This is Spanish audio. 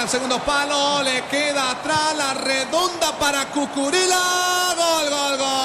al segundo palo, le queda atrás, la redonda para Cucurella. Gol, gol, gol.